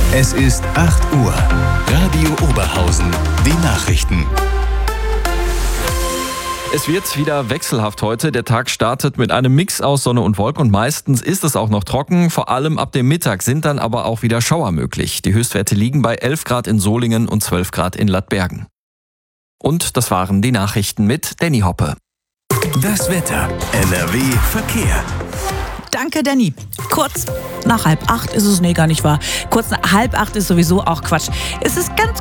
Es ist 8 Uhr. Radio Oberhausen. Die Nachrichten. Es wird wieder wechselhaft heute. Der Tag startet mit einem Mix aus Sonne und Wolken und meistens ist es auch noch trocken. Vor allem ab dem Mittag sind dann aber auch wieder Schauer möglich. Die Höchstwerte liegen bei 11 Grad in Solingen und 12 Grad in Ladbergen. Und das waren die Nachrichten mit Danny Hoppe. Das Wetter. NRW Verkehr. Danke, Danny. Kurz nach 7:30 ist es, nee, gar nicht wahr. Kurz nach 7:30 ist sowieso auch Quatsch. Es ist ganz